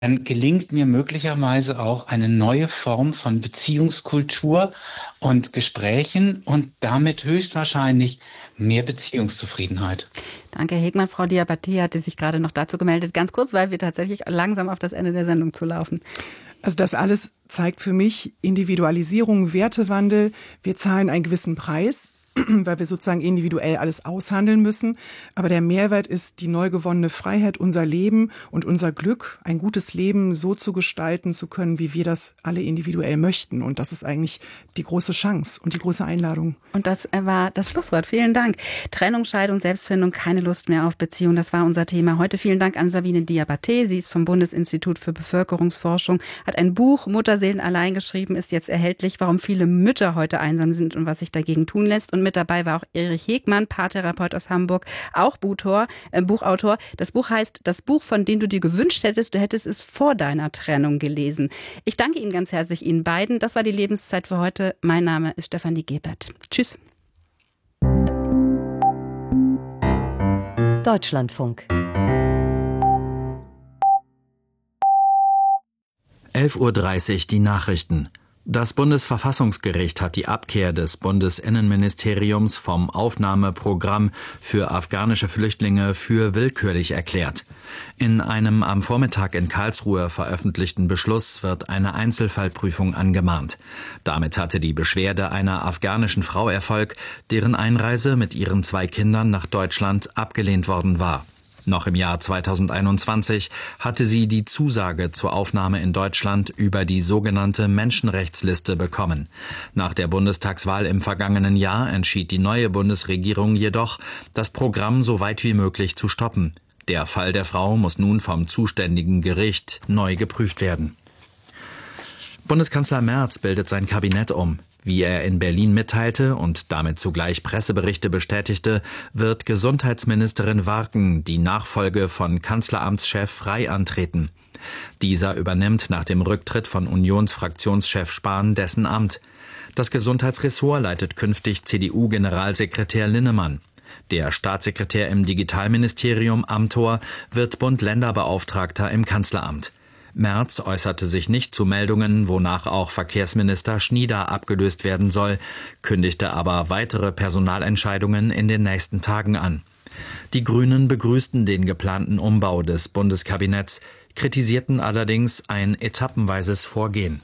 dann gelingt mir möglicherweise auch eine neue Form von Beziehungskultur und Gesprächen und damit höchstwahrscheinlich mehr Beziehungszufriedenheit. Danke, Herr Hegmann. Frau Diabaté hatte sich gerade noch dazu gemeldet. Ganz kurz, weil wir tatsächlich langsam auf das Ende der Sendung zulaufen. Also das alles zeigt für mich Individualisierung, Wertewandel. Wir zahlen einen gewissen Preis, weil wir sozusagen individuell alles aushandeln müssen. Aber der Mehrwert ist die neu gewonnene Freiheit, unser Leben und unser Glück, ein gutes Leben so zu gestalten zu können, wie wir das alle individuell möchten. Und das ist eigentlich die große Chance und die große Einladung. Und das war das Schlusswort. Vielen Dank. Trennung, Scheidung, Selbstfindung, keine Lust mehr auf Beziehung. Das war unser Thema heute. Vielen Dank an Sabine Diabaté. Sie ist vom Bundesinstitut für Bevölkerungsforschung, hat ein Buch Mutterseelen allein geschrieben, ist jetzt erhältlich, warum viele Mütter heute einsam sind und was sich dagegen tun lässt. Und mit dabei war auch Erich Hegmann, Paartherapeut aus Hamburg, auch Buchautor. Das Buch heißt Das Buch, von dem du dir gewünscht hättest, du hättest es vor deiner Trennung gelesen. Ich danke Ihnen ganz herzlich, Ihnen beiden. Das war die Lebenszeit für heute. Mein Name ist Stefanie Gebert. Tschüss. Deutschlandfunk. 11:30 Uhr die Nachrichten. Das Bundesverfassungsgericht hat die Abkehr des Bundesinnenministeriums vom Aufnahmeprogramm für afghanische Flüchtlinge für willkürlich erklärt. In einem am Vormittag in Karlsruhe veröffentlichten Beschluss wird eine Einzelfallprüfung angemahnt. Damit hatte die Beschwerde einer afghanischen Frau Erfolg, deren Einreise mit ihren 2 Kindern nach Deutschland abgelehnt worden war. Noch im Jahr 2021 hatte sie die Zusage zur Aufnahme in Deutschland über die sogenannte Menschenrechtsliste bekommen. Nach der Bundestagswahl im vergangenen Jahr entschied die neue Bundesregierung jedoch, das Programm so weit wie möglich zu stoppen. Der Fall der Frau muss nun vom zuständigen Gericht neu geprüft werden. Bundeskanzler Merz bildet sein Kabinett um. Wie er in Berlin mitteilte und damit zugleich Presseberichte bestätigte, wird Gesundheitsministerin Warken die Nachfolge von Kanzleramtschef Frey antreten. Dieser übernimmt nach dem Rücktritt von Unionsfraktionschef Spahn dessen Amt. Das Gesundheitsressort leitet künftig CDU-Generalsekretär Linnemann. Der Staatssekretär im Digitalministerium Amthor wird Bund-Länder-Beauftragter im Kanzleramt. Merz äußerte sich nicht zu Meldungen, wonach auch Verkehrsminister Schnieder abgelöst werden soll, kündigte aber weitere Personalentscheidungen in den nächsten Tagen an. Die Grünen begrüßten den geplanten Umbau des Bundeskabinetts, kritisierten allerdings ein etappenweises Vorgehen.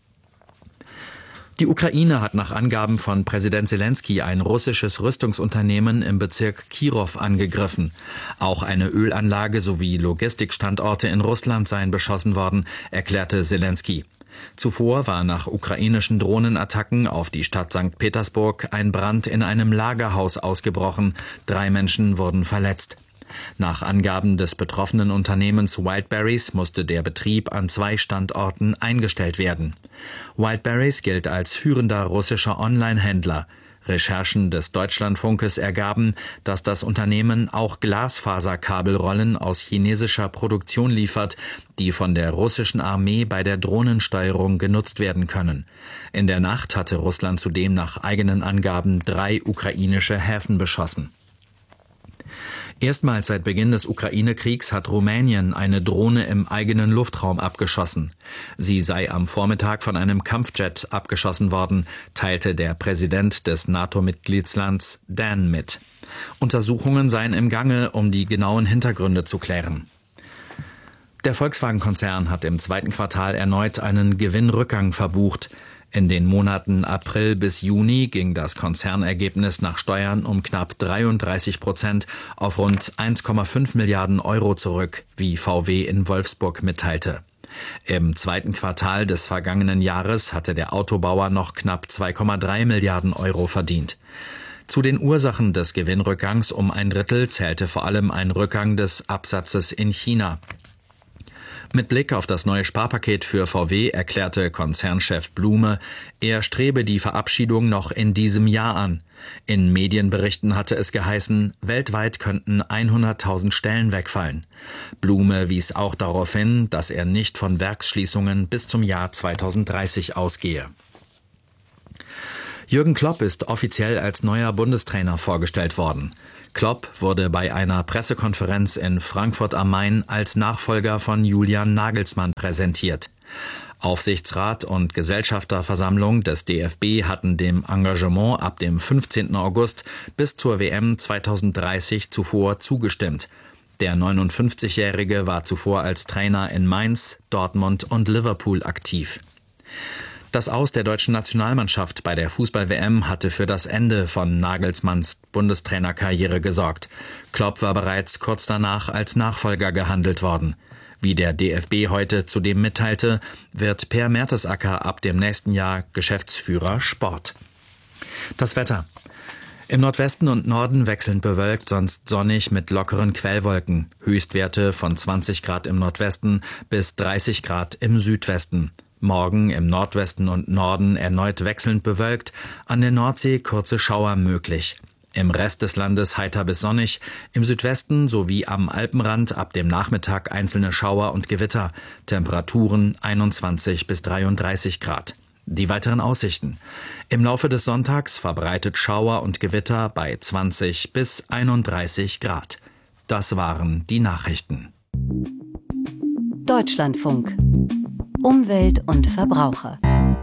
Die Ukraine hat nach Angaben von Präsident Selenskyj ein russisches Rüstungsunternehmen im Bezirk Kirow angegriffen. Auch eine Ölanlage sowie Logistikstandorte in Russland seien beschossen worden, erklärte Selenskyj. Zuvor war nach ukrainischen Drohnenattacken auf die Stadt St. Petersburg ein Brand in einem Lagerhaus ausgebrochen. 3 Menschen wurden verletzt. Nach Angaben des betroffenen Unternehmens Wildberries musste der Betrieb an 2 Standorten eingestellt werden. Wildberries gilt als führender russischer Online-Händler. Recherchen des Deutschlandfunkes ergaben, dass das Unternehmen auch Glasfaserkabelrollen aus chinesischer Produktion liefert, die von der russischen Armee bei der Drohnensteuerung genutzt werden können. In der Nacht hatte Russland zudem nach eigenen Angaben 3 ukrainische Häfen beschossen. Erstmals seit Beginn des Ukraine-Kriegs hat Rumänien eine Drohne im eigenen Luftraum abgeschossen. Sie sei am Vormittag von einem Kampfjet abgeschossen worden, teilte der Präsident des NATO-Mitgliedslands Dan mit. Untersuchungen seien im Gange, um die genauen Hintergründe zu klären. Der Volkswagen-Konzern hat im 2. Quartal erneut einen Gewinnrückgang verbucht. In den Monaten April bis Juni ging das Konzernergebnis nach Steuern um knapp 33% auf rund 1,5 Milliarden Euro zurück, wie VW in Wolfsburg mitteilte. Im 2. Quartal des vergangenen Jahres hatte der Autobauer noch knapp 2,3 Milliarden Euro verdient. Zu den Ursachen des Gewinnrückgangs um ein Drittel zählte vor allem ein Rückgang des Absatzes in China. Mit Blick auf das neue Sparpaket für VW erklärte Konzernchef Blume, er strebe die Verabschiedung noch in diesem Jahr an. In Medienberichten hatte es geheißen, weltweit könnten 100.000 Stellen wegfallen. Blume wies auch darauf hin, dass er nicht von Werksschließungen bis zum Jahr 2030 ausgehe. Jürgen Klopp ist offiziell als neuer Bundestrainer vorgestellt worden. Klopp wurde bei einer Pressekonferenz in Frankfurt am Main als Nachfolger von Julian Nagelsmann präsentiert. Aufsichtsrat und Gesellschafterversammlung des DFB hatten dem Engagement ab dem 15. August bis zur WM 2030 zuvor zugestimmt. Der 59-Jährige war zuvor als Trainer in Mainz, Dortmund und Liverpool aktiv. Das Aus der deutschen Nationalmannschaft bei der Fußball-WM hatte für das Ende von Nagelsmanns Bundestrainerkarriere gesorgt. Klopp war bereits kurz danach als Nachfolger gehandelt worden. Wie der DFB heute zudem mitteilte, wird Per Mertesacker ab dem nächsten Jahr Geschäftsführer Sport. Das Wetter. Im Nordwesten und Norden wechselnd bewölkt, sonst sonnig mit lockeren Quellwolken. Höchstwerte von 20 Grad im Nordwesten bis 30 Grad im Südwesten. Morgen im Nordwesten und Norden erneut wechselnd bewölkt, an der Nordsee kurze Schauer möglich. Im Rest des Landes heiter bis sonnig, im Südwesten sowie am Alpenrand ab dem Nachmittag einzelne Schauer und Gewitter, Temperaturen 21 bis 33 Grad. Die weiteren Aussichten. Im Laufe des Sonntags verbreitet Schauer und Gewitter bei 20 bis 31 Grad. Das waren die Nachrichten. Deutschlandfunk. Umwelt und Verbraucher.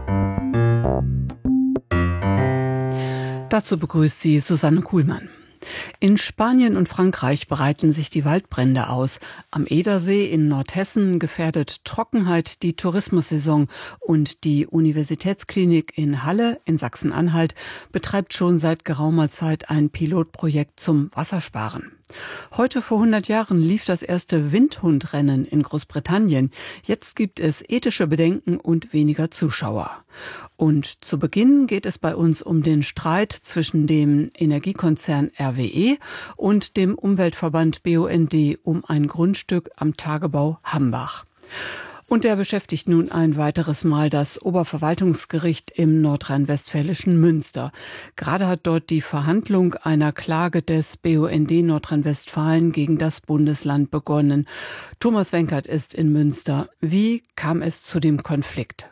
Dazu begrüßt sie Susanne Kuhlmann. In Spanien und Frankreich breiten sich die Waldbrände aus. Am Edersee in Nordhessen gefährdet Trockenheit die Tourismussaison und die Universitätsklinik in Halle in Sachsen-Anhalt betreibt schon seit geraumer Zeit ein Pilotprojekt zum Wassersparen. Heute vor 100 Jahren lief das erste Windhundrennen in Großbritannien. Jetzt gibt es ethische Bedenken und weniger Zuschauer. Und zu Beginn geht es bei uns um den Streit zwischen dem Energiekonzern RWE und dem Umweltverband BUND um ein Grundstück am Tagebau Hambach. Und der beschäftigt nun ein weiteres Mal das Oberverwaltungsgericht im nordrhein-westfälischen Münster. Gerade hat dort die Verhandlung einer Klage des BUND Nordrhein-Westfalen gegen das Bundesland begonnen. Thomas Wenkert ist in Münster. Wie kam es zu dem Konflikt?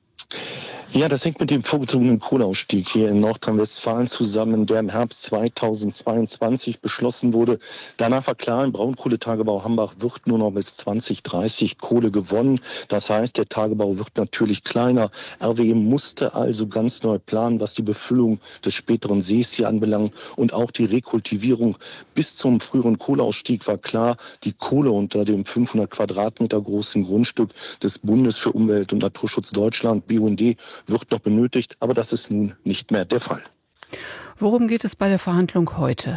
Ja, das hängt mit dem vorgezogenen Kohleausstieg hier in Nordrhein-Westfalen zusammen, der im Herbst 2022 beschlossen wurde. Danach war klar, im Braunkohletagebau Hambach wird nur noch bis 2030 Kohle gewonnen. Das heißt, der Tagebau wird natürlich kleiner. RWE musste also ganz neu planen, was die Befüllung des späteren Sees hier anbelangt und auch die Rekultivierung. Bis zum früheren Kohleausstieg war klar, die Kohle unter dem 500 Quadratmeter großen Grundstück des Bundes für Umwelt und Naturschutz Deutschland, BUND, wird noch benötigt, aber das ist nun nicht mehr der Fall. Worum geht es bei der Verhandlung heute?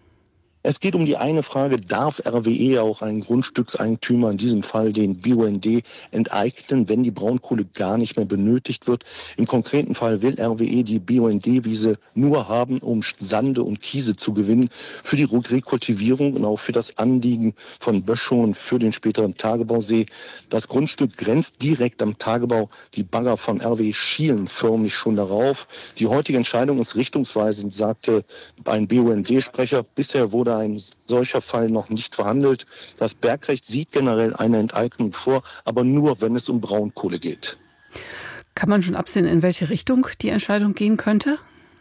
Es geht um die eine Frage, darf RWE auch einen Grundstückseigentümer, in diesem Fall den BUND, enteignen, wenn die Braunkohle gar nicht mehr benötigt wird. Im konkreten Fall will RWE die BUND-Wiese nur haben, um Sande und Kiese zu gewinnen, für die Rekultivierung und auch für das Anliegen von Böschungen für den späteren Tagebausee. Das Grundstück grenzt direkt am Tagebau. Die Bagger von RWE schielen förmlich schon darauf. Die heutige Entscheidung ist richtungsweisend, sagte ein BUND-Sprecher. Bisher wurde ein solcher Fall noch nicht verhandelt. Das Bergrecht sieht generell eine Enteignung vor, aber nur, wenn es um Braunkohle geht. Kann man schon absehen, in welche Richtung die Entscheidung gehen könnte?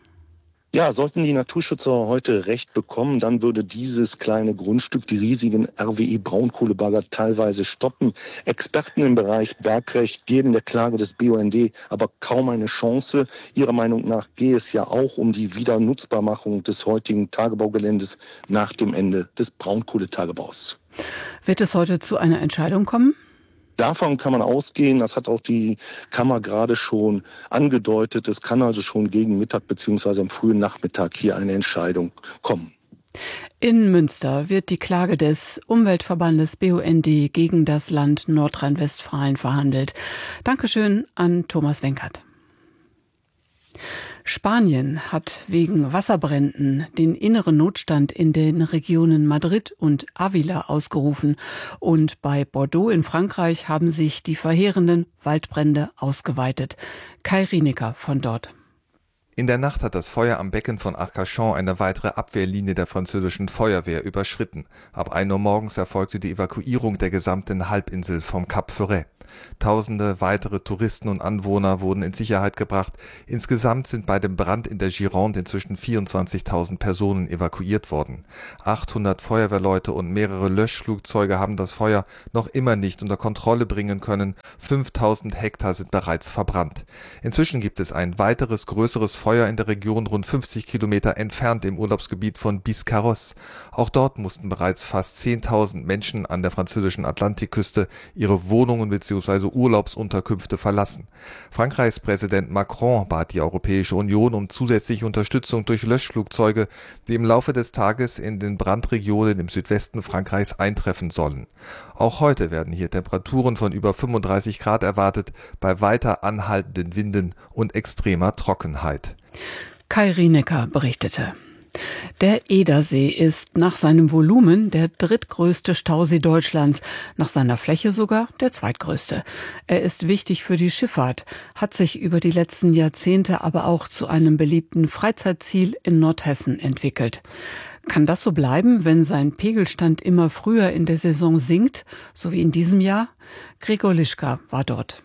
Ja, sollten die Naturschützer heute Recht bekommen, dann würde dieses kleine Grundstück die riesigen RWE-Braunkohlebagger teilweise stoppen. Experten im Bereich Bergrecht geben der Klage des BUND aber kaum eine Chance. Ihrer Meinung nach gehe es ja auch um die Wiedernutzbarmachung des heutigen Tagebaugeländes nach dem Ende des Braunkohletagebaus. Wird es heute zu einer Entscheidung kommen? Davon kann man ausgehen, das hat auch die Kammer gerade schon angedeutet. Es kann also schon gegen Mittag bzw. am frühen Nachmittag hier eine Entscheidung kommen. In Münster wird die Klage des Umweltverbandes BUND gegen das Land Nordrhein-Westfalen verhandelt. Dankeschön an Thomas Wenkert. Spanien hat wegen Wasserbränden den inneren Notstand in den Regionen Madrid und Ávila ausgerufen. Und bei Bordeaux in Frankreich haben sich die verheerenden Waldbrände ausgeweitet. Kai Rienecker von dort. In der Nacht hat das Feuer am Becken von Arcachon eine weitere Abwehrlinie der französischen Feuerwehr überschritten. Ab 1 Uhr morgens erfolgte die Evakuierung der gesamten Halbinsel vom Cap Ferret. Tausende weitere Touristen und Anwohner wurden in Sicherheit gebracht. Insgesamt sind bei dem Brand in der Gironde inzwischen 24.000 Personen evakuiert worden. 800 Feuerwehrleute und mehrere Löschflugzeuge haben das Feuer noch immer nicht unter Kontrolle bringen können. 5.000 Hektar sind bereits verbrannt. Inzwischen gibt es ein weiteres größeres Feuer in der Region rund 50 Kilometer entfernt im Urlaubsgebiet von Biscarrosse. Auch dort mussten bereits fast 10.000 Menschen an der französischen Atlantikküste ihre Wohnungen bzw. Urlaubsunterkünfte verlassen. Frankreichs Präsident Macron bat die Europäische Union um zusätzliche Unterstützung durch Löschflugzeuge, die im Laufe des Tages in den Brandregionen im Südwesten Frankreichs eintreffen sollen. Auch heute werden hier Temperaturen von über 35 Grad erwartet, bei weiter anhaltenden Winden und extremer Trockenheit. Kai Rienecker berichtete. Der Edersee ist nach seinem Volumen der drittgrößte Stausee Deutschlands, nach seiner Fläche sogar der zweitgrößte. Er ist wichtig für die Schifffahrt, hat sich über die letzten Jahrzehnte aber auch zu einem beliebten Freizeitziel in Nordhessen entwickelt. Kann das so bleiben, wenn sein Pegelstand immer früher in der Saison sinkt, so wie in diesem Jahr? Gregor Lischka war dort.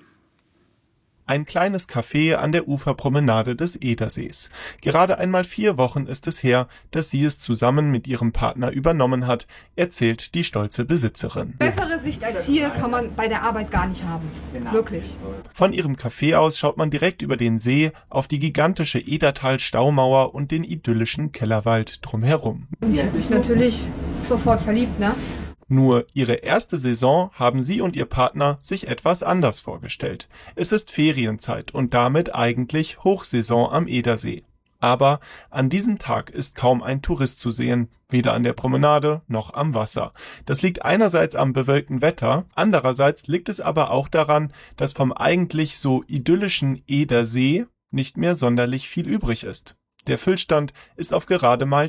Ein kleines Café an der Uferpromenade des Edersees. Gerade einmal 4 Wochen ist es her, dass sie es zusammen mit ihrem Partner übernommen hat, erzählt die stolze Besitzerin. Bessere Sicht als hier kann man bei der Arbeit gar nicht haben. Wirklich. Von ihrem Café aus schaut man direkt über den See auf die gigantische Edertal-Staumauer und den idyllischen Kellerwald drumherum. Ich habe mich natürlich sofort verliebt, ne? Nur ihre erste Saison haben sie und ihr Partner sich etwas anders vorgestellt. Es ist Ferienzeit und damit eigentlich Hochsaison am Edersee. Aber an diesem Tag ist kaum ein Tourist zu sehen, weder an der Promenade noch am Wasser. Das liegt einerseits am bewölkten Wetter, andererseits liegt es aber auch daran, dass vom eigentlich so idyllischen Edersee nicht mehr sonderlich viel übrig ist. Der Füllstand ist auf gerade mal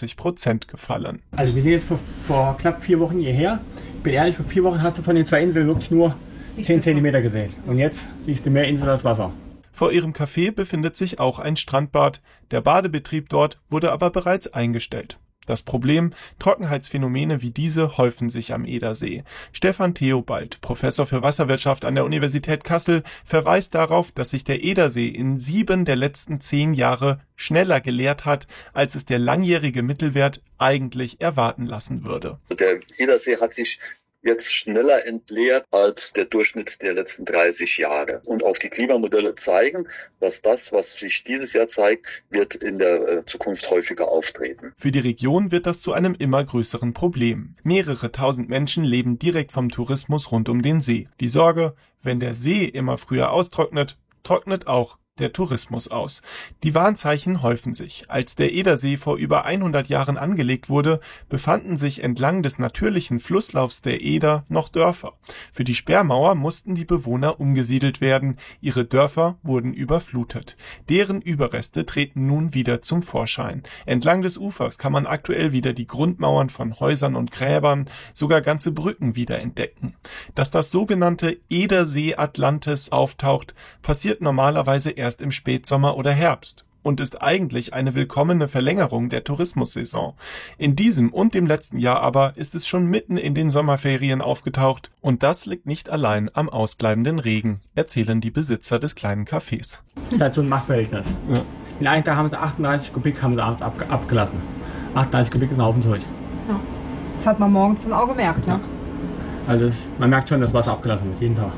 20% gefallen. Also wir sind jetzt vor knapp 4 Wochen hierher. Ich bin ehrlich, vor 4 Wochen hast du von den 2 Inseln wirklich nur 10 Zentimeter gesehen. Und jetzt siehst du mehr Insel als Wasser. Vor ihrem Café befindet sich auch ein Strandbad. Der Badebetrieb dort wurde aber bereits eingestellt. Das Problem, Trockenheitsphänomene wie diese häufen sich am Edersee. Stefan Theobald, Professor für Wasserwirtschaft an der Universität Kassel, verweist darauf, dass sich der Edersee in 7 der letzten 10 Jahre schneller geleert hat, als es der langjährige Mittelwert eigentlich erwarten lassen würde. Der Edersee hat sich jetzt schneller entleert als der Durchschnitt der letzten 30 Jahre. Und auch die Klimamodelle zeigen, dass das, was sich dieses Jahr zeigt, wird in der Zukunft häufiger auftreten. Für die Region wird das zu einem immer größeren Problem. Mehrere tausend Menschen leben direkt vom Tourismus rund um den See. Die Sorge, wenn der See immer früher austrocknet, trocknet auch der Tourismus aus. Die Warnzeichen häufen sich. Als der Edersee vor über 100 Jahren angelegt wurde, befanden sich entlang des natürlichen Flusslaufs der Eder noch Dörfer. Für die Sperrmauer mussten die Bewohner umgesiedelt werden. Ihre Dörfer wurden überflutet. Deren Überreste treten nun wieder zum Vorschein. Entlang des Ufers kann man aktuell wieder die Grundmauern von Häusern und Gräbern, sogar ganze Brücken wiederentdecken. Dass das sogenannte Edersee Atlantis auftaucht, passiert normalerweise erst im Spätsommer oder Herbst und ist eigentlich eine willkommene Verlängerung der Tourismussaison. In diesem und dem letzten Jahr aber ist es schon mitten in den Sommerferien aufgetaucht und das liegt nicht allein am ausbleibenden Regen, erzählen die Besitzer des kleinen Cafés. Das ist halt so ein Machtverhältnis. Ja. In einem Tag haben sie 38 Kubik haben sie abends abgelassen. 38 Kubik ist ein Haufen Zeug. Ja. Das hat man morgens dann auch gemerkt, ne? Also man merkt schon, dass Wasser abgelassen wird, jeden Tag.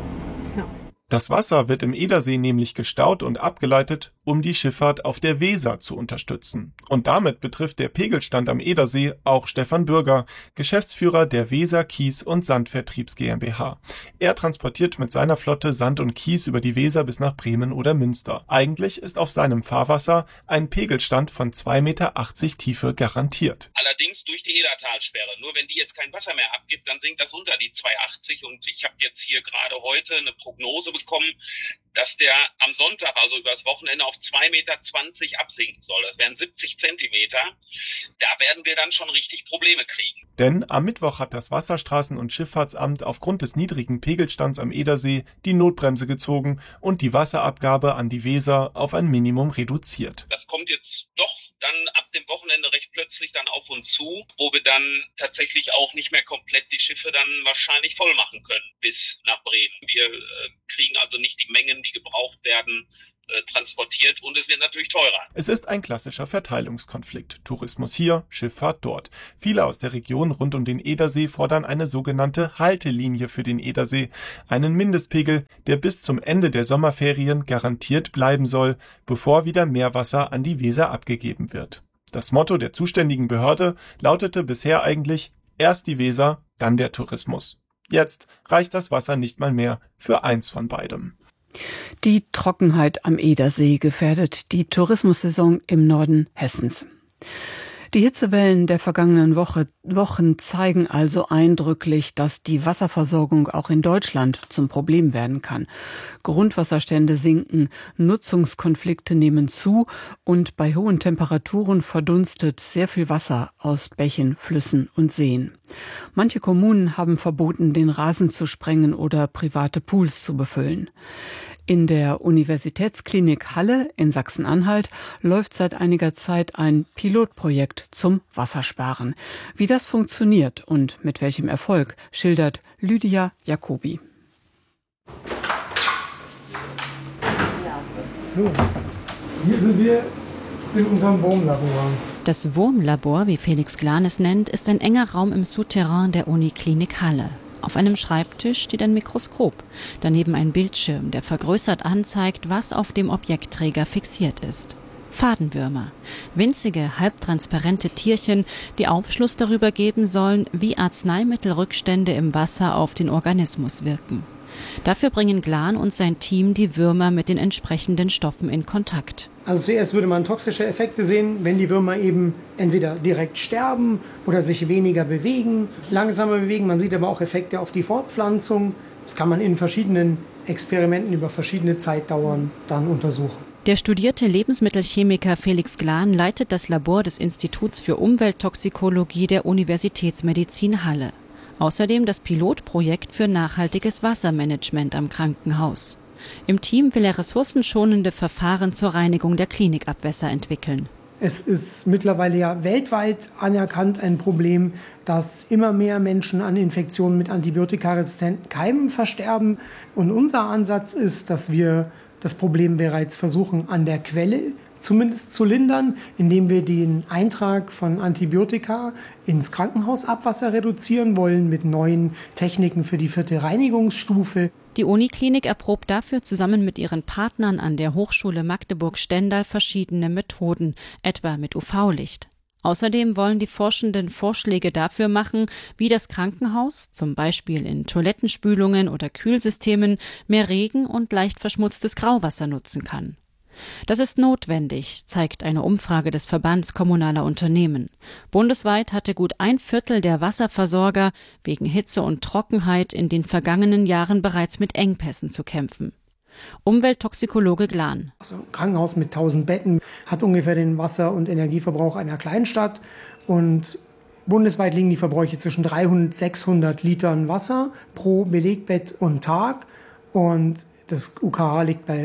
Das Wasser wird im Edersee nämlich gestaut und abgeleitet, um die Schifffahrt auf der Weser zu unterstützen. Und damit betrifft der Pegelstand am Edersee auch Stefan Bürger, Geschäftsführer der Weser Kies- und Sandvertriebs GmbH. Er transportiert mit seiner Flotte Sand und Kies über die Weser bis nach Bremen oder Münster. Eigentlich ist auf seinem Fahrwasser ein Pegelstand von 2,80 Meter Tiefe garantiert. Allerdings durch die Edertalsperre. Nur wenn die jetzt kein Wasser mehr abgibt, dann sinkt das unter die 2,80. Und ich habe jetzt hier gerade heute eine Prognose bekommen, dass der am Sonntag, also übers Wochenende, auf 2,20 Meter absinken soll. Das wären 70 Zentimeter. Da werden wir dann schon richtig Probleme kriegen. Denn am Mittwoch hat das Wasserstraßen- und Schifffahrtsamt aufgrund des niedrigen Pegelstands am Edersee die Notbremse gezogen und die Wasserabgabe an die Weser auf ein Minimum reduziert. Das kommt jetzt doch dann ab dem Wochenende recht plötzlich dann auf uns zu, wo wir dann tatsächlich auch nicht mehr komplett die Schiffe dann wahrscheinlich voll machen können bis nach Bremen. Wir kriegen also nicht die Mengen, die gebraucht werden, transportiert, und es wird natürlich teurer. Es ist ein klassischer Verteilungskonflikt. Tourismus hier, Schifffahrt dort. Viele aus der Region rund um den Edersee fordern eine sogenannte Haltelinie für den Edersee, einen Mindestpegel, der bis zum Ende der Sommerferien garantiert bleiben soll, bevor wieder Meerwasser an die Weser abgegeben wird. Das Motto der zuständigen Behörde lautete bisher eigentlich: erst die Weser, dann der Tourismus. Jetzt reicht das Wasser nicht mal mehr für eins von beidem. Die Trockenheit am Edersee gefährdet die Tourismussaison im Norden Hessens. Die Hitzewellen der vergangenen Wochen zeigen also eindrücklich, dass die Wasserversorgung auch in Deutschland zum Problem werden kann. Grundwasserstände sinken, Nutzungskonflikte nehmen zu und bei hohen Temperaturen verdunstet sehr viel Wasser aus Bächen, Flüssen und Seen. Manche Kommunen haben verboten, den Rasen zu sprengen oder private Pools zu befüllen. In der Universitätsklinik Halle in Sachsen-Anhalt läuft seit einiger Zeit ein Pilotprojekt zum Wassersparen. Wie das funktioniert und mit welchem Erfolg, schildert Lydia Jacobi. So, hier sind wir in unserem Wurmlabor. Das Wurmlabor, wie Felix Glan es nennt, ist ein enger Raum im Souterrain der Uniklinik Halle. Auf einem Schreibtisch steht ein Mikroskop, daneben ein Bildschirm, der vergrößert anzeigt, was auf dem Objektträger fixiert ist. Fadenwürmer, winzige, halbtransparente Tierchen, die Aufschluss darüber geben sollen, wie Arzneimittelrückstände im Wasser auf den Organismus wirken. Dafür bringen Glan und sein Team die Würmer mit den entsprechenden Stoffen in Kontakt. Also zuerst würde man toxische Effekte sehen, wenn die Würmer eben entweder direkt sterben oder sich weniger bewegen, langsamer bewegen. Man sieht aber auch Effekte auf die Fortpflanzung. Das kann man in verschiedenen Experimenten über verschiedene Zeitdauern dann untersuchen. Der studierte Lebensmittelchemiker Felix Glan leitet das Labor des Instituts für Umwelttoxikologie der Universitätsmedizin Halle. Außerdem das Pilotprojekt für nachhaltiges Wassermanagement am Krankenhaus. Im Team will er ressourcenschonende Verfahren zur Reinigung der Klinikabwässer entwickeln. Es ist mittlerweile ja weltweit anerkannt ein Problem, dass immer mehr Menschen an Infektionen mit antibiotikaresistenten Keimen versterben. Und unser Ansatz ist, dass wir das Problem bereits versuchen, an der Quelle zumindest zu lindern, indem wir den Eintrag von Antibiotika ins Krankenhausabwasser reduzieren wollen mit neuen Techniken für die 4. Reinigungsstufe. Die Uniklinik erprobt dafür zusammen mit ihren Partnern an der Hochschule Magdeburg-Stendal verschiedene Methoden, etwa mit UV-Licht. Außerdem wollen die Forschenden Vorschläge dafür machen, wie das Krankenhaus, zum Beispiel in Toilettenspülungen oder Kühlsystemen, mehr Regen und leicht verschmutztes Grauwasser nutzen kann. Das ist notwendig, zeigt eine Umfrage des Verbands kommunaler Unternehmen. Bundesweit hatte gut 1/4 der Wasserversorger wegen Hitze und Trockenheit in den vergangenen Jahren bereits mit Engpässen zu kämpfen. Umwelttoxikologe Glan. Also ein Krankenhaus mit 1000 Betten hat ungefähr den Wasser- und Energieverbrauch einer Kleinstadt. Und bundesweit liegen die Verbräuche zwischen 300 und 600 Litern Wasser pro Belegbett und Tag. Und das UKH liegt bei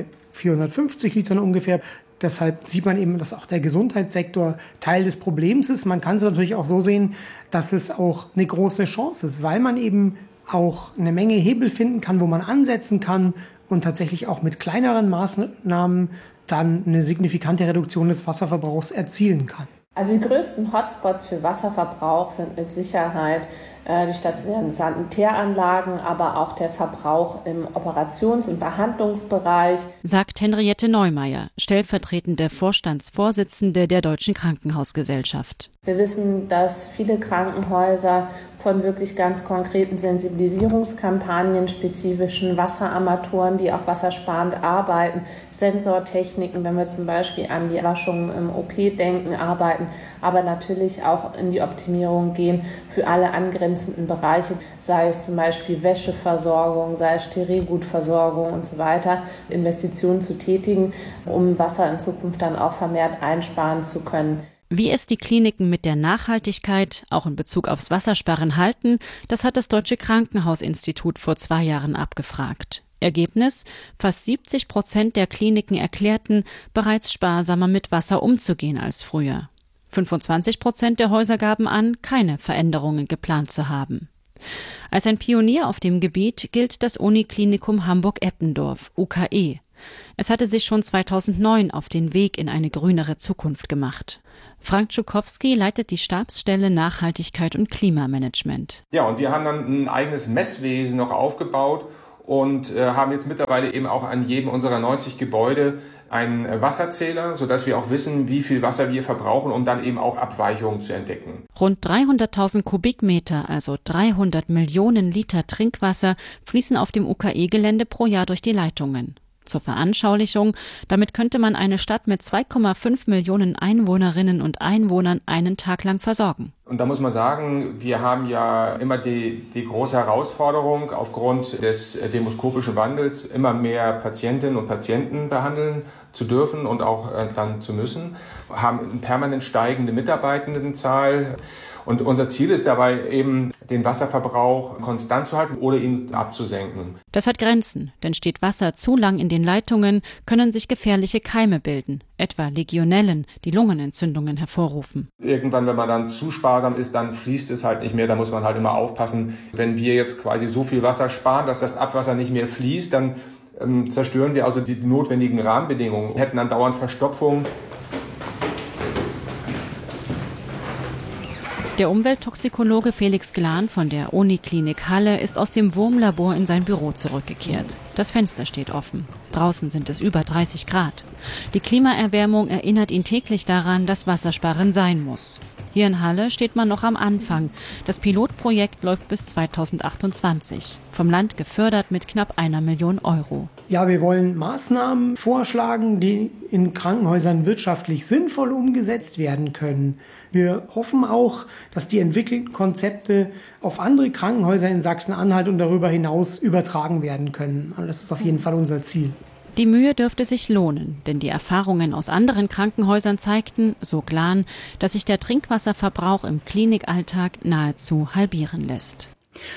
450 Litern ungefähr. Deshalb sieht man eben, dass auch der Gesundheitssektor Teil des Problems ist. Man kann es natürlich auch so sehen, dass es auch eine große Chance ist, weil man eben auch eine Menge Hebel finden kann, wo man ansetzen kann und tatsächlich auch mit kleineren Maßnahmen dann eine signifikante Reduktion des Wasserverbrauchs erzielen kann. Also die größten Hotspots für Wasserverbrauch sind mit Sicherheit die stationären Sanitäranlagen, aber auch der Verbrauch im Operations- und Behandlungsbereich, sagt Henriette Neumeier, stellvertretende Vorstandsvorsitzende der Deutschen Krankenhausgesellschaft. Wir wissen, dass viele Krankenhäuser von wirklich ganz konkreten Sensibilisierungskampagnen, spezifischen Wasseramatoren, die auch wassersparend arbeiten, Sensortechniken, wenn wir zum Beispiel an die Waschung im OP denken, arbeiten, aber natürlich auch in die Optimierung gehen für alle angrenzenden Bereiche, sei es zum Beispiel Wäscheversorgung, sei es Sterilgutversorgung und so weiter, Investitionen zu tätigen, um Wasser in Zukunft dann auch vermehrt einsparen zu können. Wie es die Kliniken mit der Nachhaltigkeit, auch in Bezug aufs Wassersparen, halten, das hat das Deutsche Krankenhausinstitut vor 2 Jahren abgefragt. Ergebnis: Fast 70% der Kliniken erklärten, bereits sparsamer mit Wasser umzugehen als früher. 25% der Häuser gaben an, keine Veränderungen geplant zu haben. Als ein Pionier auf dem Gebiet gilt das Uniklinikum Hamburg-Eppendorf, UKE. Es hatte sich schon 2009 auf den Weg in eine grünere Zukunft gemacht. Frank Tschukowski leitet die Stabsstelle Nachhaltigkeit und Klimamanagement. Ja, und wir haben dann ein eigenes Messwesen noch aufgebaut und haben jetzt mittlerweile eben auch an jedem unserer 90 Gebäude einen Wasserzähler, sodass wir auch wissen, wie viel Wasser wir verbrauchen, um dann eben auch Abweichungen zu entdecken. Rund 300.000 Kubikmeter, also 300 Millionen Liter Trinkwasser, fließen auf dem UKE-Gelände pro Jahr durch die Leitungen. Zur Veranschaulichung: Damit könnte man eine Stadt mit 2,5 Millionen Einwohnerinnen und Einwohnern einen Tag lang versorgen. Und da muss man sagen, wir haben ja immer die große Herausforderung, aufgrund des demoskopischen Wandels immer mehr Patientinnen und Patienten behandeln zu dürfen und auch dann zu müssen. Wir haben eine permanent steigende Mitarbeitendenzahl. Und unser Ziel ist dabei eben, den Wasserverbrauch konstant zu halten oder ihn abzusenken. Das hat Grenzen, denn steht Wasser zu lang in den Leitungen, können sich gefährliche Keime bilden, etwa Legionellen, die Lungenentzündungen hervorrufen. Irgendwann, wenn man dann zu sparsam ist, dann fließt es halt nicht mehr. Da muss man halt immer aufpassen. Wenn wir jetzt quasi so viel Wasser sparen, dass das Abwasser nicht mehr fließt, dann zerstören wir also die notwendigen Rahmenbedingungen. Wir hätten dann dauernd Verstopfung. Der Umwelttoxikologe Felix Glan von der Uniklinik Halle ist aus dem Wurmlabor in sein Büro zurückgekehrt. Das Fenster steht offen. Draußen sind es über 30 Grad. Die Klimaerwärmung erinnert ihn täglich daran, dass Wassersparen sein muss. Hier in Halle steht man noch am Anfang. Das Pilotprojekt läuft bis 2028. Vom Land gefördert mit knapp 1 Million Euro. Ja, wir wollen Maßnahmen vorschlagen, die in Krankenhäusern wirtschaftlich sinnvoll umgesetzt werden können. Wir hoffen auch, dass die entwickelten Konzepte auf andere Krankenhäuser in Sachsen-Anhalt und darüber hinaus übertragen werden können. Also das ist auf jeden Fall unser Ziel. Die Mühe dürfte sich lohnen, denn die Erfahrungen aus anderen Krankenhäusern zeigten, so Glan, dass sich der Trinkwasserverbrauch im Klinikalltag nahezu halbieren lässt.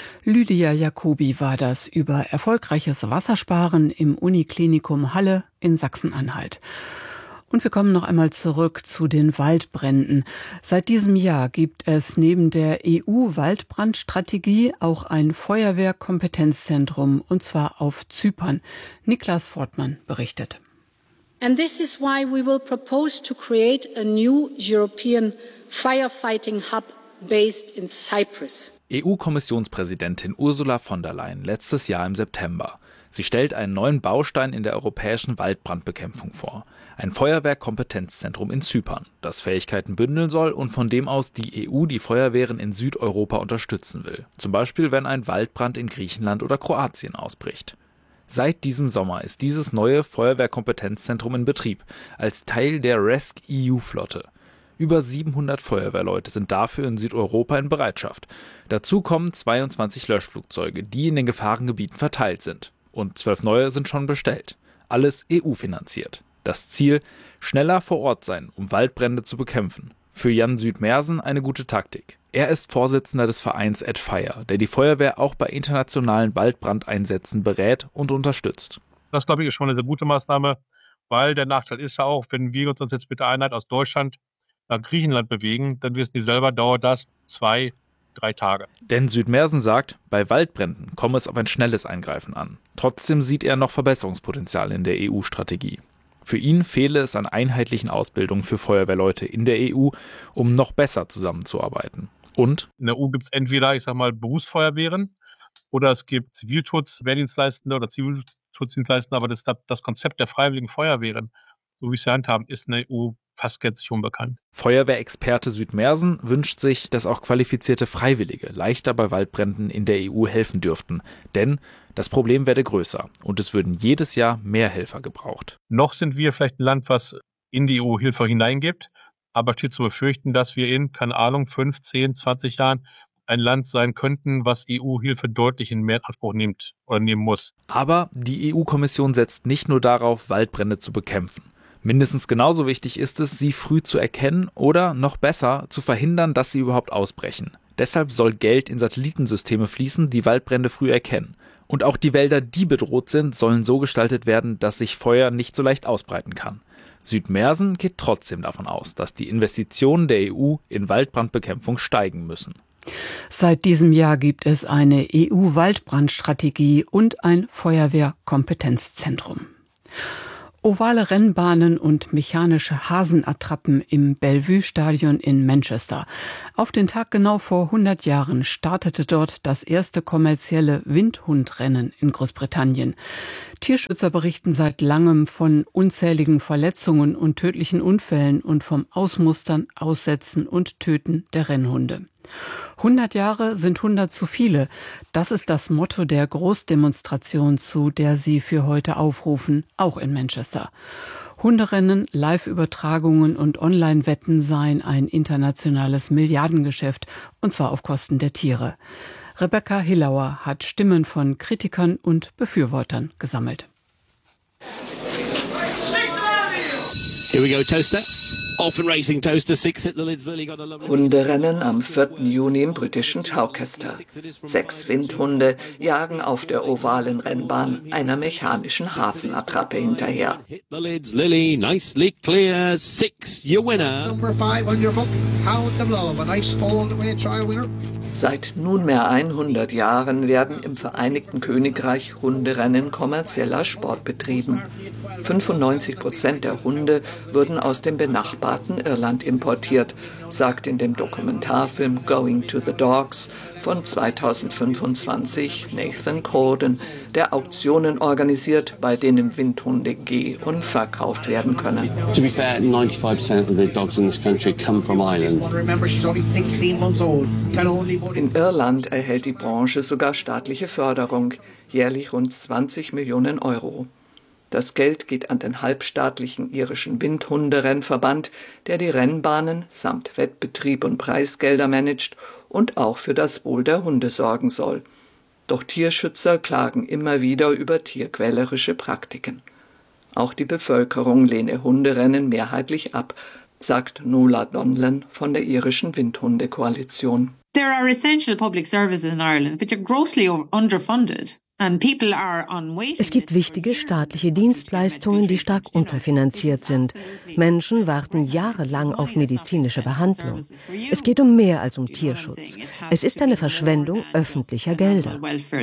Lydia Jacobi war das über erfolgreiches Wassersparen im Uniklinikum Halle in Sachsen-Anhalt. Und wir kommen noch einmal zurück zu den Waldbränden. Seit diesem Jahr gibt es neben der EU-Waldbrandstrategie auch ein Feuerwehrkompetenzzentrum, und zwar auf Zypern. Niklas Fortmann berichtet. And this is why we will propose to create a new European firefighting hub based in Cyprus. EU-Kommissionspräsidentin Ursula von der Leyen letztes Jahr im September. Sie stellt einen neuen Baustein in der europäischen Waldbrandbekämpfung vor. Ein Feuerwehrkompetenzzentrum in Zypern, das Fähigkeiten bündeln soll und von dem aus die EU die Feuerwehren in Südeuropa unterstützen will. Zum Beispiel, wenn ein Waldbrand in Griechenland oder Kroatien ausbricht. Seit diesem Sommer ist dieses neue Feuerwehrkompetenzzentrum in Betrieb, als Teil der RESC-EU-Flotte. Über 700 Feuerwehrleute sind dafür in Südeuropa in Bereitschaft. Dazu kommen 22 Löschflugzeuge, die in den Gefahrengebieten verteilt sind. Und 12 neue sind schon bestellt. Alles EU-finanziert. Das Ziel: schneller vor Ort sein, um Waldbrände zu bekämpfen. Für Jan Südmersen eine gute Taktik. Er ist Vorsitzender des Vereins @Fire, der die Feuerwehr auch bei internationalen Waldbrandeinsätzen berät und unterstützt. Das, glaube ich, ist schon eine sehr gute Maßnahme, weil der Nachteil ist ja auch, wenn wir uns jetzt mit der Einheit aus Deutschland nach Griechenland bewegen, dann wissen die selber, dauert das 2-3 Tage. Denn Südmersen sagt, bei Waldbränden komme es auf ein schnelles Eingreifen an. Trotzdem sieht er noch Verbesserungspotenzial in der EU-Strategie. Für ihn fehle es an einheitlichen Ausbildungen für Feuerwehrleute in der EU, um noch besser zusammenzuarbeiten. Und in der EU gibt es entweder, Berufsfeuerwehren oder es gibt Zivilschutzwehrdienstleistende oder Zivilschutzdienstleistende, aber das Konzept der freiwilligen Feuerwehren, so wie sie handhaben, ist in der EU fast gänzlich unbekannt. Feuerwehrexperte Südmersen wünscht sich, dass auch qualifizierte Freiwillige leichter bei Waldbränden in der EU helfen dürften. Denn das Problem werde größer und es würden jedes Jahr mehr Helfer gebraucht. Noch sind wir vielleicht ein Land, was in die EU-Hilfe hineingibt, aber steht zu befürchten, dass wir in, 5, 10, 20 Jahren ein Land sein könnten, was EU-Hilfe deutlich in mehr Anspruch nimmt oder nehmen muss. Aber die EU-Kommission setzt nicht nur darauf, Waldbrände zu bekämpfen. Mindestens genauso wichtig ist es, sie früh zu erkennen oder, noch besser, zu verhindern, dass sie überhaupt ausbrechen. Deshalb soll Geld in Satellitensysteme fließen, die Waldbrände früh erkennen. Und auch die Wälder, die bedroht sind, sollen so gestaltet werden, dass sich Feuer nicht so leicht ausbreiten kann. Südmersen geht trotzdem davon aus, dass die Investitionen der EU in Waldbrandbekämpfung steigen müssen. Seit diesem Jahr gibt es eine EU-Waldbrandstrategie und ein Feuerwehrkompetenzzentrum. Ovale Rennbahnen und mechanische Hasenattrappen im Bellevue-Stadion in Manchester. Auf den Tag genau vor 100 Jahren startete dort das erste kommerzielle Windhundrennen in Großbritannien. Tierschützer berichten seit langem von unzähligen Verletzungen und tödlichen Unfällen und vom Ausmustern, Aussetzen und Töten der Rennhunde. 100 Jahre sind 100 zu viele. Das ist das Motto der Großdemonstration, zu der sie für heute aufrufen, auch in Manchester. Hunderennen, Live-Übertragungen und Online-Wetten seien ein internationales Milliardengeschäft, und zwar auf Kosten der Tiere. Rebecca Hillauer hat Stimmen von Kritikern und Befürwortern gesammelt. Here we go, Toaster. Hunderennen am 4. Juni im britischen Taucester. 6 Windhunde jagen auf der ovalen Rennbahn einer mechanischen Hasenattrappe hinterher. Seit nunmehr 100 Jahren werden im Vereinigten Königreich Hunderennen kommerzieller Sport betrieben. 95% der Hunde würden aus dem benachbarten Irland importiert, sagt in dem Dokumentarfilm Going to the Dogs von 2025 Nathan Corden, der Auktionen organisiert, bei denen Windhunde geh- und verkauft werden können. To be fair, 95% of the dogs in this country come from Ireland. In Irland erhält die Branche sogar staatliche Förderung, jährlich rund 20 Millionen Euro. Das Geld geht an den halbstaatlichen irischen Windhunderennverband, der die Rennbahnen samt Wettbetrieb und Preisgelder managt und auch für das Wohl der Hunde sorgen soll. Doch Tierschützer klagen immer wieder über tierquälerische Praktiken. Auch die Bevölkerung lehne Hunderennen mehrheitlich ab, sagt Nuala Donlan von der irischen Windhundekoalition. There are essential public services in Ireland, which are grossly underfunded. Es gibt wichtige staatliche Dienstleistungen, die stark unterfinanziert sind. Menschen warten jahrelang auf medizinische Behandlung. Es geht um mehr als um Tierschutz. Es ist eine Verschwendung öffentlicher Gelder.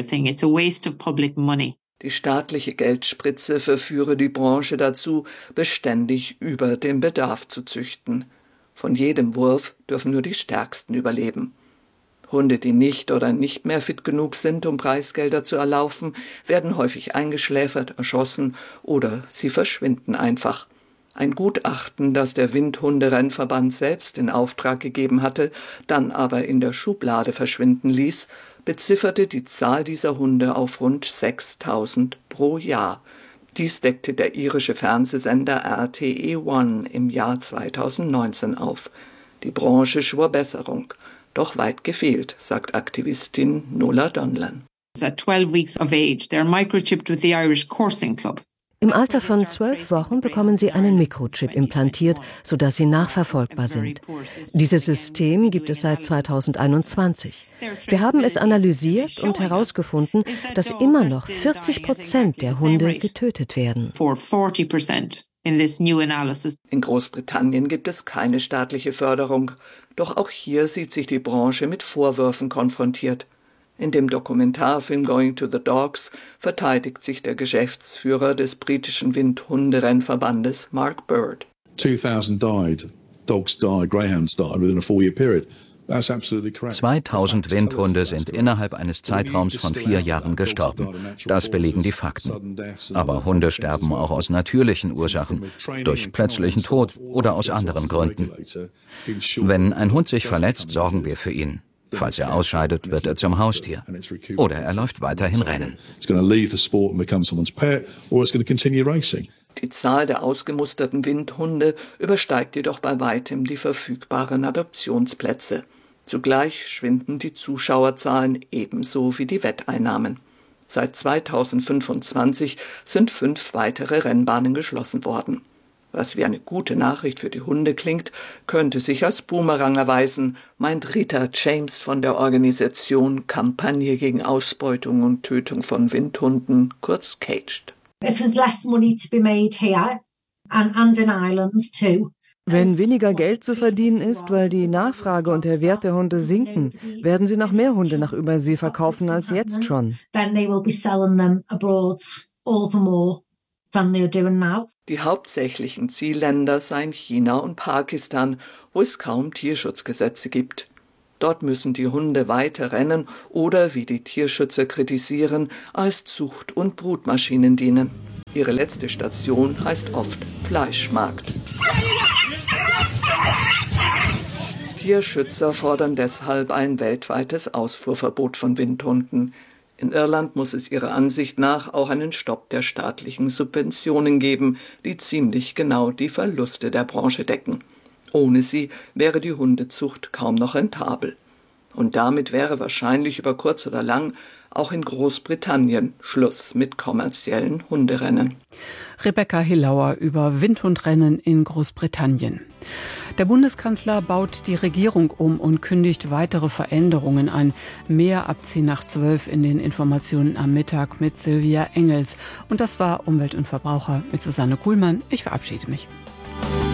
Die staatliche Geldspritze verführe die Branche dazu, beständig über dem Bedarf zu züchten. Von jedem Wurf dürfen nur die Stärksten überleben. Hunde, die nicht oder nicht mehr fit genug sind, um Preisgelder zu erlaufen, werden häufig eingeschläfert, erschossen oder sie verschwinden einfach. Ein Gutachten, das der Windhunderennverband selbst in Auftrag gegeben hatte, dann aber in der Schublade verschwinden ließ, bezifferte die Zahl dieser Hunde auf rund 6.000 pro Jahr. Dies deckte der irische Fernsehsender RTE1 im Jahr 2019 auf. Die Branche schwor Besserung. Doch weit gefehlt, sagt Aktivistin Nuala Donlan. At 12 weeks of age, they are microchipped with the Irish Coursing Club. Im Alter von 12 Wochen bekommen sie einen Mikrochip implantiert, sodass sie nachverfolgbar sind. Dieses System gibt es seit 2021. Wir haben es analysiert und herausgefunden, dass immer noch 40% der Hunde getötet werden. In Großbritannien gibt es keine staatliche Förderung, doch auch hier sieht sich die Branche mit Vorwürfen konfrontiert. In dem Dokumentarfilm Going to the Dogs verteidigt sich der Geschäftsführer des britischen Windhunderennverbandes Mark Bird. 2,000 died. Dogs died, greyhounds died within a 4-year period. 2000 Windhunde sind innerhalb eines Zeitraums von 4 Jahren gestorben. Das belegen die Fakten. Aber Hunde sterben auch aus natürlichen Ursachen, durch plötzlichen Tod oder aus anderen Gründen. Wenn ein Hund sich verletzt, sorgen wir für ihn. Falls er ausscheidet, wird er zum Haustier. Oder er läuft weiterhin Rennen. Die Zahl der ausgemusterten Windhunde übersteigt jedoch bei weitem die verfügbaren Adoptionsplätze. Zugleich schwinden die Zuschauerzahlen ebenso wie die Wetteinnahmen. Seit 2025 sind 5 weitere Rennbahnen geschlossen worden. Was wie eine gute Nachricht für die Hunde klingt, könnte sich als Boomerang erweisen, meint Rita James von der Organisation Kampagne gegen Ausbeutung und Tötung von Windhunden, kurz CAGED. Wenn weniger Geld zu verdienen ist, weil die Nachfrage und der Wert der Hunde sinken, werden sie noch mehr Hunde nach Übersee verkaufen als jetzt schon. Die hauptsächlichen Zielländer seien China und Pakistan, wo es kaum Tierschutzgesetze gibt. Dort müssen die Hunde weiter rennen oder, wie die Tierschützer kritisieren, als Zucht- und Brutmaschinen dienen. Ihre letzte Station heißt oft Fleischmarkt. Tierschützer fordern deshalb ein weltweites Ausfuhrverbot von Windhunden. In Irland muss es ihrer Ansicht nach auch einen Stopp der staatlichen Subventionen geben, die ziemlich genau die Verluste der Branche decken. Ohne sie wäre die Hundezucht kaum noch rentabel. Und damit wäre wahrscheinlich über kurz oder lang auch in Großbritannien Schluss mit kommerziellen Hunderennen. Rebecca Hillauer über Windhundrennen in Großbritannien. Der Bundeskanzler baut die Regierung um und kündigt weitere Veränderungen an. Mehr ab 10:12 in den Informationen am Mittag mit Silvia Engels. Und das war Umwelt und Verbraucher mit Susanne Kuhlmann. Ich verabschiede mich.